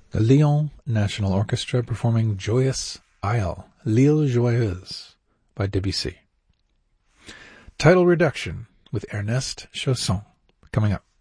The Lyon National Orchestra performing Joyous Isle, L'Île Joyeuse by Debussy. Title Reduction with Ernest Chausson coming up.